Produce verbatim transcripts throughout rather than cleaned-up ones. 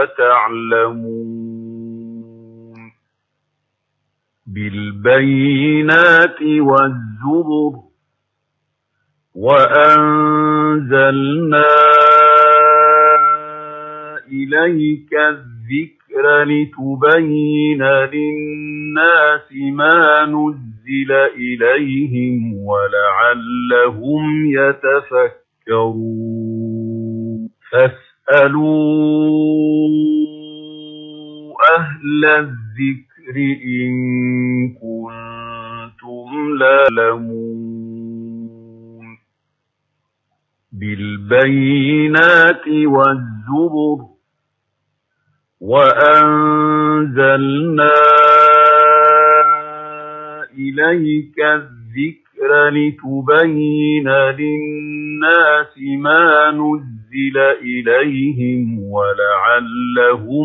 تعلمون بالبينات والزبر وأنزلنا إليك الذكر لتبين للناس ما نزل إليهم ولعلهم يتفكرون فاسألوا أهل الذكر إن كنتم لا تعلمون بالبينات والزبر وأنزلنا إليك الذكر لتبين للناس ما نزل إليهم ولعلهم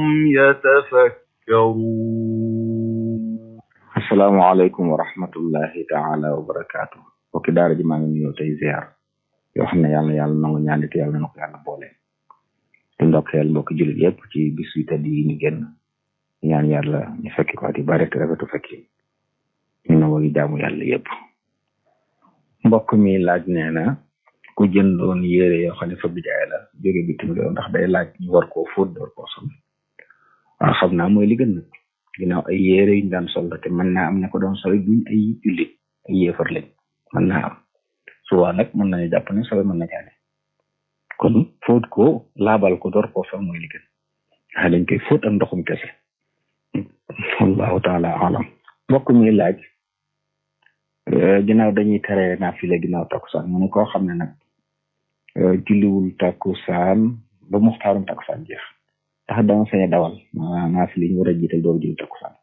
يتفكرون السلام عليكم ورحمة الله تعالى وبركاته وكي دار جمع نيو تاي زيار yoo xam ne yàlla yàlla nangu ñaan te yàlla na ko yàlla boole te ndokkeel mbokk jullit yëpp ci bis yu tedd yi ñu génn ñaan yàlla ñu fekki ko ati bare te rafetu fekki ñu nangoo gi jaamu yàlla yëpp. mbokk mi laaj nee na ku jëndoon yére yoo xam ne fa bijaay la jóge bitim réew ndax day laaj ñu war koo fóot door koo sol waaw xam naa mooy li gën nag ginnaaw ay yére yuñ daan sol la te mën naa am ne ko doon sol duñ ay jullit ay yéefar lañ mën naa am suwaa nag mën nañu jàpp ne sobe mën na jaane kon fóot ko laabal ko door koo sol mooy li gën waaye dañ koy fóot ak ndoxum kese wallahu taala alam mbokk mi laaj ginnaaw dañuy tere naafile ginnaaw takkusaan mu ne koo xam ne nag julliwul takkusaan ba muxtaarum takkusaan jeex tax dama sañ a dawal maanaam naafile yi ñu war a jiital door julli takkusaan